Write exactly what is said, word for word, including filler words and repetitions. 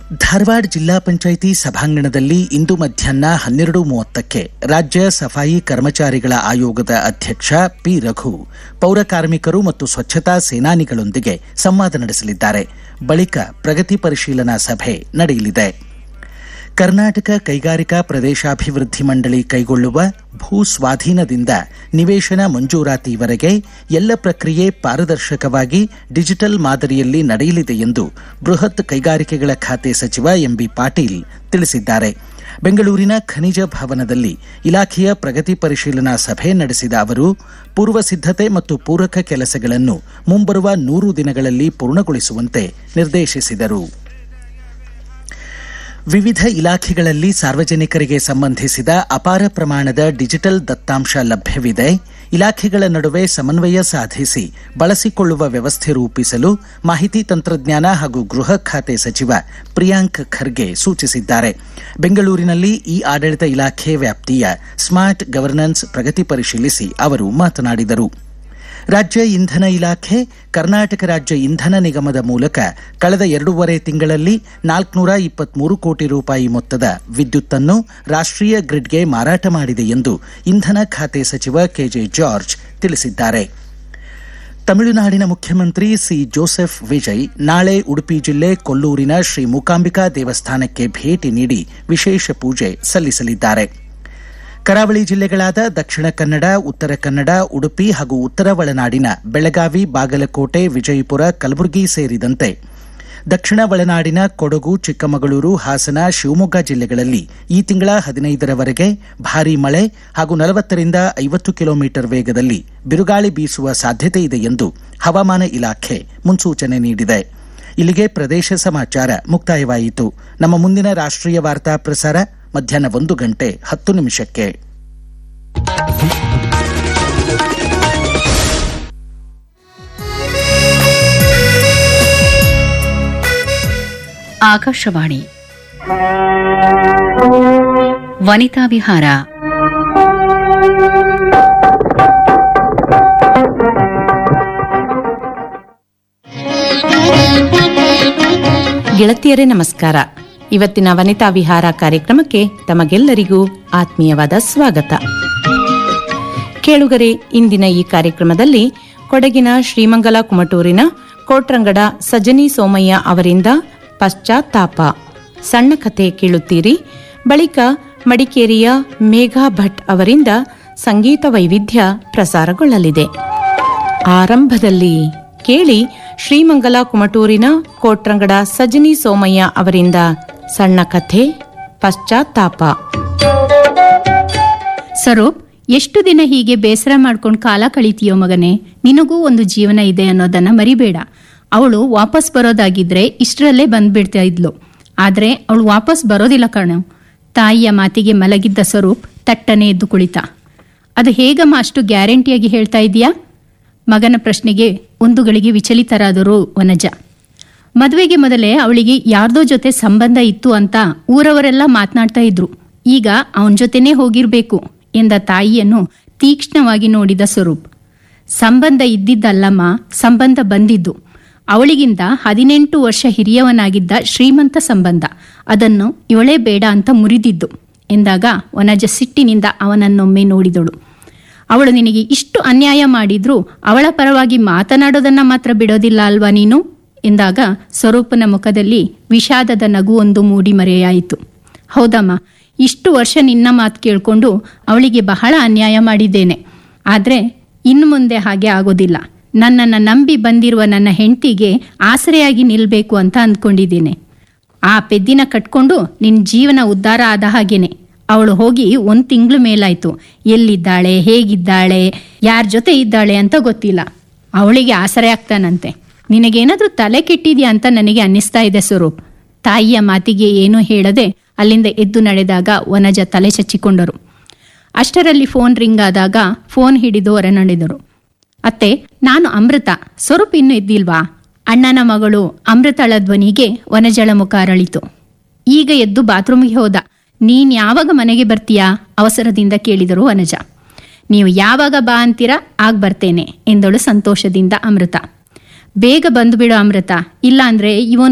ಧಾರವಾಡ ಜಿಲ್ಲಾ ಪಂಚಾಯಿತಿ ಸಭಾಂಗಣದಲ್ಲಿ ಇಂದು ಮಧ್ಯಾಹ್ನ ಹನ್ನೆರಡು ಮೂವತ್ತಕ್ಕೆ ರಾಜ್ಯ ಸಫಾಯಿ ಕರ್ಮಚಾರಿಗಳ ಆಯೋಗದ ಅಧ್ಯಕ್ಷ ಪಿ ರಘು ಪೌರ ಕಾರ್ಮಿಕರು ಮತ್ತು ಸ್ವಚ್ಛತಾ ಸೇನಾನಿಗಳೊಂದಿಗೆ ಸಂವಾದ ನಡೆಸಲಿದ್ದಾರೆ. ಬಳಿಕ ಪ್ರಗತಿ ಪರಿಶೀಲನಾ ಸಭೆ ನಡೆಯಲಿದೆ. ಕರ್ನಾಟಕ ಕೈಗಾರಿಕಾ ಪ್ರದೇಶಾಭಿವೃದ್ಧಿ ಮಂಡಳಿ ಕೈಗೊಳ್ಳುವ ಭೂ ಸ್ವಾಧೀನದಿಂದ ನಿವೇಶನ ಮಂಜೂರಾತಿವರೆಗೆ ಎಲ್ಲ ಪ್ರಕ್ರಿಯೆ ಪಾರದರ್ಶಕವಾಗಿ ಡಿಜಿಟಲ್ ಮಾದರಿಯಲ್ಲಿ ನಡೆಯಲಿದೆ ಎಂದು ಬೃಹತ್ ಕೈಗಾರಿಕೆಗಳ ಖಾತೆ ಸಚಿವ ಎಂಬಿ ಪಾಟೀಲ್ ತಿಳಿಸಿದ್ದಾರೆ. ಬೆಂಗಳೂರಿನ ಖನಿಜ ಭವನದಲ್ಲಿ ಇಲಾಖೆಯ ಪ್ರಗತಿ ಪರಿಶೀಲನಾ ಸಭೆ ನಡೆಸಿದ ಅವರು ಪೂರ್ವ ಸಿದ್ಧತೆ ಮತ್ತು ಪೂರಕ ಕೆಲಸಗಳನ್ನು ಮುಂಬರುವ ನೂರು ದಿನಗಳಲ್ಲಿ ಪೂರ್ಣಗೊಳಿಸುವಂತೆ ನಿರ್ದೇಶಿಸಿದರು. ವಿವಿಧ ಇಲಾಖೆಗಳಲ್ಲಿ ಸಾರ್ವಜನಿಕರಿಗೆ ಸಂಬಂಧಿಸಿದ ಅಪಾರ ಪ್ರಮಾಣದ ಡಿಜಿಟಲ್ ದತ್ತಾಂಶ ಲಭ್ಯವಿದೆ. ಇಲಾಖೆಗಳ ನಡುವೆ ಸಮನ್ವಯ ಸಾಧಿಸಿ ಬಳಸಿಕೊಳ್ಳುವ ವ್ಯವಸ್ಥೆ ರೂಪಿಸಲು ಮಾಹಿತಿ ತಂತ್ರಜ್ಞಾನ ಹಾಗೂ ಗೃಹ ಖಾತೆ ಸಚಿವ ಪ್ರಿಯಾಂಕ್ ಖರ್ಗೆ ಸೂಚಿಸಿದ್ದಾರೆ. ಬೆಂಗಳೂರಿನಲ್ಲಿ ಇ ಆಡಳಿತ ಇಲಾಖೆ ವ್ಯಾಪ್ತಿಯ ಸ್ಮಾರ್ಟ್ ಗವರ್ನೆನ್ಸ್ ಪ್ರಗತಿ ಪರಿಶೀಲಿಸಿ ಅವರು ಮಾತನಾಡಿದರು. ರಾಜ್ಯ ಇಂಧನ ಇಲಾಖೆ ಕರ್ನಾಟಕ ರಾಜ್ಯ ಇಂಧನ ನಿಗಮದ ಮೂಲಕ ಕಳೆದ ಎರಡೂವರೆ ತಿಂಗಳಲ್ಲಿ ನಾಲ್ಕುನೂರ ಇಪ್ಪತ್ಮೂರು ಕೋಟಿ ರೂಪಾಯಿ ಮೊತ್ತದ ವಿದ್ಯುತ್ತನ್ನು ರಾಷ್ಟ್ರೀಯ ಗ್ರಿಡ್ಗೆ ಮಾರಾಟ ಮಾಡಿದೆ ಎಂದು ಇಂಧನ ಖಾತೆ ಸಚಿವ ಕೆಜೆ ಜಾರ್ಜ್ ತಿಳಿಸಿದ್ದಾರೆ. ತಮಿಳುನಾಡಿನ ಮುಖ್ಯಮಂತ್ರಿ ಸಿ ಜೋಸೆಫ್ ವಿಜಯ್ ನಾಳೆ ಉಡುಪಿ ಜಿಲ್ಲೆ ಕೊಲ್ಲೂರಿನ ಶ್ರೀ ಮೂಕಾಂಬಿಕಾ ದೇವಸ್ಥಾನಕ್ಕೆ ಭೇಟಿ ನೀಡಿ ವಿಶೇಷ ಪೂಜೆ ಸಲ್ಲಿಸಲಿದ್ದಾರೆ. ಕರಾವಳಿ ಜಿಲ್ಲೆಗಳಾದ ದಕ್ಷಿಣ ಕನ್ನಡ, ಉತ್ತರ ಕನ್ನಡ, ಉಡುಪಿ ಹಾಗೂ ಉತ್ತರ ಒಳನಾಡಿನ ಬೆಳಗಾವಿ, ಬಾಗಲಕೋಟೆ, ವಿಜಯಪುರ, ಕಲಬುರಗಿ ಸೇರಿದಂತೆ ದಕ್ಷಿಣ ಒಳನಾಡಿನ ಕೊಡಗು, ಚಿಕ್ಕಮಗಳೂರು, ಹಾಸನ, ಶಿವಮೊಗ್ಗ ಜಿಲ್ಲೆಗಳಲ್ಲಿ ಈ ತಿಂಗಳ ಹದಿನೈದರವರೆಗೆ ಭಾರೀ ಮಳೆ ಹಾಗೂ ನಲವತ್ತರಿಂದ ಐವತ್ತು ಕಿಲೋಮೀಟರ್ ವೇಗದಲ್ಲಿ ಬಿರುಗಾಳಿ ಬೀಸುವ ಸಾಧ್ಯತೆ ಇದೆ ಎಂದು ಹವಾಮಾನ ಇಲಾಖೆ ಮುನ್ಸೂಚನೆ ನೀಡಿದೆ. ಇಲ್ಲಿಗೆ ಪ್ರದೇಶ ಸಮಾಚಾರ ಮುಕ್ತಾಯವಾಯಿತು. ನಮ್ಮ ಮುಂದಿನ ರಾಷ್ಟ್ರೀಯ ವಾರ್ತಾ ಪ್ರಸಾರ ಮಧ್ಯಾಹ್ನ ಒಂದು ಗಂಟೆ ಹತ್ತು ನಿಮಿಷಕ್ಕೆ. ಆಕಾಶವಾಣಿ ವನಿತಾ ವಿಹಾರ. ಗೆಳತಿಯರೇ ನಮಸ್ಕಾರ. ಇವತ್ತಿನ ವನಿತಾ ವಿಹಾರ ಕಾರ್ಯಕ್ರಮಕ್ಕೆ ತಮಗೆಲ್ಲರಿಗೂ ಆತ್ಮೀಯವಾದ ಸ್ವಾಗತ. ಕೇಳುಗರೆ, ಇಂದಿನ ಈ ಕಾರ್ಯಕ್ರಮದಲ್ಲಿ ಕೊಡಗಿನ ಶ್ರೀಮಂಗಲ ಕುಮಟೂರಿನ ಕೋಟ್ರಂಗಡ ಸಜನಿ ಸೋಮಯ್ಯ ಅವರಿಂದ ಪಶ್ಚಾತ್ತಾಪ ಸಣ್ಣ ಕಥೆ ಕೇಳುತ್ತೀರಿ. ಬಳಿಕ ಮಡಿಕೇರಿಯ ಮೇಘಾ ಭಟ್ ಅವರಿಂದ ಸಂಗೀತ ವೈವಿಧ್ಯ ಪ್ರಸಾರಗೊಳ್ಳಲಿದೆ. ಆರಂಭದಲ್ಲಿ ಕೇಳಿ ಶ್ರೀಮಂಗಲ ಕುಮಟೂರಿನ ಕೋಟ್ರಂಗಡ ಸಜನಿ ಸೋಮಯ್ಯ ಅವರಿಂದ ಸಣ್ಣ ಕಥೆ ಪಶ್ಚಾತ್ತಾಪ. ಸ್ವರೂಪ್, ಎಷ್ಟು ದಿನ ಹೀಗೆ ಬೇಸರ ಮಾಡ್ಕೊಂಡು ಕಾಲ ಕಳೀತೀಯೋ ಮಗನೇ? ನಿನಗೂ ಒಂದು ಜೀವನ ಇದೆ ಅನ್ನೋದನ್ನ ಮರಿಬೇಡ. ಅವಳು ವಾಪಸ್ ಬರೋದಾಗಿದ್ರೆ ಇಷ್ಟರಲ್ಲೇ ಬಂದ್ಬಿಡ್ತಾ ಇದ್ಲು. ಆದ್ರೆ ಅವಳು ವಾಪಸ್ ಬರೋದಿಲ್ಲ ಕಣೋ. ತಾಯಿಯ ಮಾತಿಗೆ ಮಲಗಿದ್ದ ಸ್ವರೂಪ್ ತಟ್ಟನೆ ಎದ್ದು ಕುಳಿತ. ಅದು ಹೇಗಮ್ಮ ಅಷ್ಟು ಗ್ಯಾರಂಟಿಯಾಗಿ ಹೇಳ್ತಾ ಇದೀಯಾ? ಮಗನ ಪ್ರಶ್ನೆಗೆ ಒಂದು ಗಳಿಗೆ ವಿಚಲಿತರಾದರು ವನಜ. ಮದುವೆಗೆ ಮೊದಲೇ ಅವಳಿಗೆ ಯಾರ್ದೋ ಜೊತೆ ಸಂಬಂಧ ಇತ್ತು ಅಂತ ಊರವರೆಲ್ಲ ಮಾತನಾಡ್ತಾ ಇದ್ರು. ಈಗ ಅವನ ಜೊತೆನೇ ಹೋಗಿರ್ಬೇಕು ಎಂದ ತಾಯಿಯನ್ನು ತೀಕ್ಷ್ಣವಾಗಿ ನೋಡಿದ ಸ್ವರೂಪ್. ಸಂಬಂಧ ಇದ್ದಿದ್ದಲ್ಲಮ್ಮ, ಸಂಬಂಧ ಬಂದಿದ್ದು. ಅವಳಿಗಿಂತ ಹದಿನೆಂಟು ವರ್ಷ ಹಿರಿಯವನಾಗಿದ್ದ ಶ್ರೀಮಂತ ಸಂಬಂಧ. ಅದನ್ನು ಇವಳೇ ಬೇಡ ಅಂತ ಮುರಿದಿದ್ದು ಎಂದಾಗ ವನಜ ಸಿಟ್ಟಿನಿಂದ ಅವನನ್ನೊಮ್ಮೆ ನೋಡಿದಳು. ಅವಳು ನಿನಗೆ ಇಷ್ಟು ಅನ್ಯಾಯ ಮಾಡಿದ್ರೂ ಅವಳ ಪರವಾಗಿ ಮಾತನಾಡೋದನ್ನ ಮಾತ್ರ ಬಿಡೋದಿಲ್ಲ ಅಲ್ವಾ ನೀನು ಎಂದಾಗ ಸ್ವರೂಪನ ಮುಖದಲ್ಲಿ ವಿಷಾದದ ನಗುವೊಂದು ಮೂಡಿ ಮರೆಯಾಯಿತು. ಹೌದಮ್ಮ, ಇಷ್ಟು ವರ್ಷ ನಿನ್ನ ಮಾತು ಕೇಳಿಕೊಂಡು ಅವಳಿಗೆ ಬಹಳ ಅನ್ಯಾಯ ಮಾಡಿದ್ದೇನೆ. ಆದರೆ ಇನ್ನು ಮುಂದೆ ಹಾಗೆ ಆಗೋದಿಲ್ಲ. ನನ್ನನ್ನು ನಂಬಿ ಬಂದಿರುವ ನನ್ನ ಹೆಂಡತಿಗೆ ಆಸರೆಯಾಗಿ ನಿಲ್ಲಬೇಕು ಅಂತ ಅಂದ್ಕೊಂಡಿದ್ದೇನೆ. ಆ ಪೆದ್ದಿನ ಕಟ್ಕೊಂಡು ನಿನ್ನ ಜೀವನ ಉದ್ಧಾರ ಆದ ಹಾಗೇನೆ. ಅವಳು ಹೋಗಿ ಒಂದು ತಿಂಗಳು ಮೇಲಾಯ್ತು. ಎಲ್ಲಿದ್ದಾಳೆ, ಹೇಗಿದ್ದಾಳೆ, ಯಾರ ಜೊತೆ ಇದ್ದಾಳೆ ಅಂತ ಗೊತ್ತಿಲ್ಲ. ಅವಳಿಗೆ ಆಸರೆ ಆಗ್ತಾನಂತೆ. ನಿನಗೇನಾದ್ರೂ ತಲೆ ಕೆಟ್ಟಿದ್ಯಾ ಅಂತ ನನಗೆ ಅನ್ನಿಸ್ತಾ ಇದೆ ಸ್ವರೂಪ್. ತಾಯಿಯ ಮಾತಿಗೆ ಏನೂ ಹೇಳದೆ ಅಲ್ಲಿಂದ ಎದ್ದು ನಡೆದಾಗ ವನಜ ತಲೆ ಚಚ್ಚಿಕೊಂಡರು. ಅಷ್ಟರಲ್ಲಿ ಫೋನ್ ರಿಂಗ್ ಆದಾಗ ಫೋನ್ ಹಿಡಿದು ಹೊರ ನಡೆದರು. ಅತ್ತೆ, ನಾನು ಅಮೃತ. ಸ್ವರೂಪ್ ಇನ್ನು ಎದ್ದಿಲ್ವಾ? ಅಣ್ಣನ ಮಗಳು ಅಮೃತಳ ಧ್ವನಿಗೆ ವನಜಳ ಮುಖ ಅರಳಿತು. ಈಗ ಎದ್ದು ಬಾತ್ರೂಮಿಗೆ ಹೋದ. ನೀನ್ ಯಾವಾಗ ಮನೆಗೆ ಬರ್ತೀಯಾ? ಅವಸರದಿಂದ ಕೇಳಿದರು ವನಜ. ನೀವು ಯಾವಾಗ ಬಾ ಅಂತೀರಾ ಆಗ ಬರ್ತೇನೆ ಎಂದಳು ಸಂತೋಷದಿಂದ ಅಮೃತ. ಬೇಗ ಬಂದು ಬಿಡು ಅಮೃತ, ಇಲ್ಲ ಅಂದ್ರೆ ಇವನು